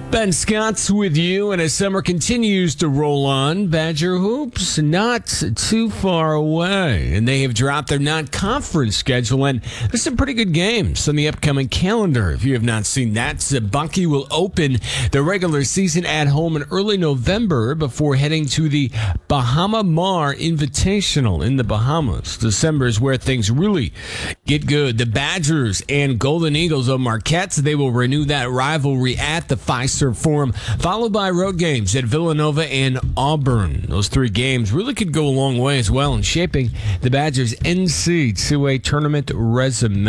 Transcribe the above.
Ben Scott's with you, and as summer continues to roll on, Badger Hoops not too far away, and they have dropped their non-conference schedule, and there's some pretty good games on the upcoming calendar. If you have not seen that, Bucky will open the regular season at home in early November before heading to the Bahama Mar Invitational in the Bahamas. December is where things really get good. The Badgers and Golden Eagles of Marquette, they will renew that rivalry at the Fiserv Forum, followed by road games at Villanova and Auburn. Those three games really could go a long way as well in shaping the Badgers' NCAA tournament resume.